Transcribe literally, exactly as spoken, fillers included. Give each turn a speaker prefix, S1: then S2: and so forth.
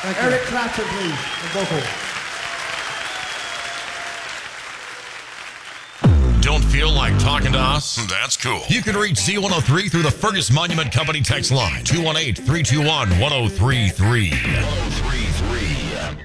S1: Thank you.
S2: Eric Clapton, please, on vocal.
S3: Don't feel like talking to us? That's cool. You can reach Z one oh three through the Fergus Monument Company text line, two one eight, three two one, one oh three three. one oh three three.